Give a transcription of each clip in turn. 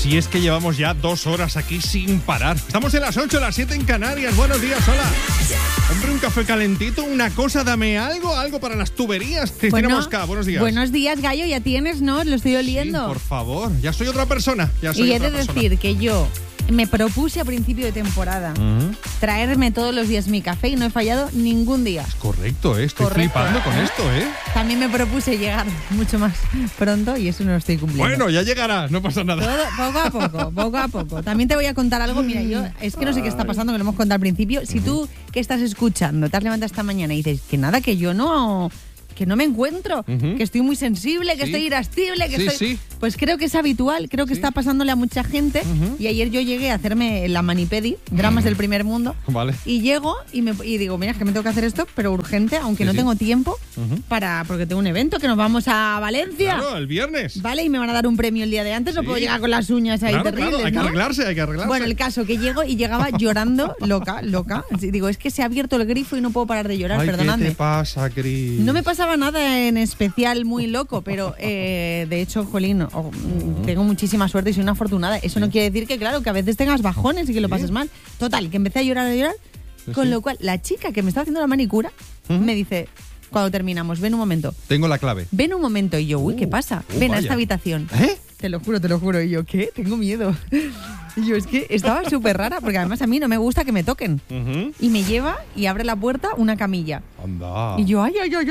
Si es que llevamos ya 2 horas aquí sin parar. Estamos en las 8, las 7 en Canarias. Buenos días, hola. Hombre, un café calentito, una cosa, dame algo para las tuberías. Cristina Mosca, buenos días. Buenos días, Gallo, ya tienes, ¿no? Lo estoy oliendo. Sí, por favor, ya soy otra persona. Y he de decir que yo me propuse a principio de temporada traerme todos los días mi café y no he fallado ningún día. Correcto, estoy flipando con esto, ¿eh? También me propuse llegar mucho más pronto y eso no lo estoy cumpliendo. Bueno, ya llegará, no pasa nada. Todo, poco a poco. También te voy a contar algo, mira, yo es que no sé qué está pasando, que lo hemos contado al principio. Si tú que estás escuchando, te has levantado esta mañana y dices que nada, que yo no me encuentro, que estoy muy sensible, que estoy irascible, que estoy... Pues creo que es habitual, creo que está pasándole a mucha gente. Y ayer yo llegué a hacerme la manipedi, dramas del primer mundo. Vale. Y llego y digo, mira, es que me tengo que hacer esto, pero urgente, aunque no tengo tiempo, porque tengo un evento, que nos vamos a Valencia. Claro, el viernes. Vale, y me van a dar un premio el día de antes, no puedo llegar con las uñas ahí terribles, claro, hay que arreglarse. Bueno, el caso, que llego y llegaba llorando, loca. Digo, es que se ha abierto el grifo y no puedo parar de llorar, perdonadme. ¿Qué te pasa, Cris? No me pasaba nada en especial muy loco, pero de hecho, jolín, tengo muchísima suerte y soy una afortunada. Eso no quiere decir que, claro, que a veces tengas bajones y que lo pases mal. Total, que empecé a llorar, con lo cual la chica que me estaba haciendo la manicura me dice, cuando terminamos, ven un momento. Tengo la clave. Ven un momento. Y yo, uy, ¿qué pasa? Ven a esta habitación. Te lo juro. Y yo, ¿qué? Tengo miedo. Y yo, es que estaba súper rara, porque además a mí no me gusta que me toquen. Y me lleva y abre la puerta una camilla. Anda. Y yo, ay.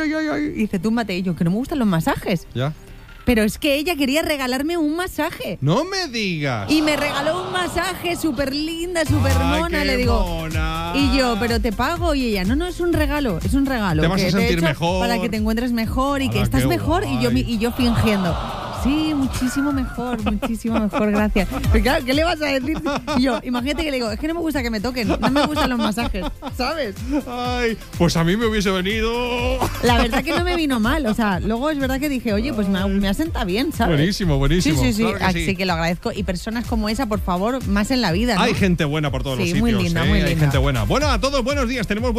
Y dice, túmbate. Y yo, que no me gustan los masajes. Ya. Pero es que ella quería regalarme un masaje. ¡No me digas! Y me regaló un masaje súper linda, súper mona. Qué le digo. Mona. Y yo, pero te pago. Y ella, no, es un regalo. Te vas a sentir mejor. Para que te encuentres mejor y que estás mejor. Y yo fingiendo. Sí, muchísimo mejor, gracias. Pero claro, ¿qué le vas a decir? Y yo, imagínate que le digo, es que no me gusta que me toquen, no me gustan los masajes, ¿sabes? Ay, pues a mí me hubiese venido. La verdad que no me vino mal, o sea, luego es verdad que dije, oye, pues me asenta bien, ¿sabes? Buenísimo. Sí, Claro que así que lo agradezco. Y personas como esa, por favor, más en la vida, ¿no? Hay gente buena por todos los sitios. Muy linda. Hay gente buena. Bueno, a todos, buenos días. Tenemos